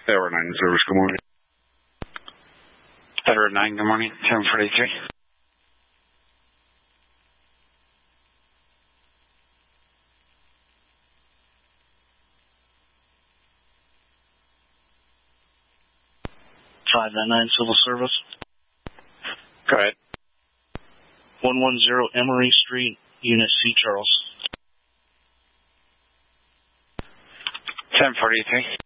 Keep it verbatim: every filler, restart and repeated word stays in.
Edward nine service, good morning. Edward nine, good morning, ten forty-three. five nine nine Civil Service. Go ahead. one one zero Emory Street, Unit C, Charles. ten forty-three.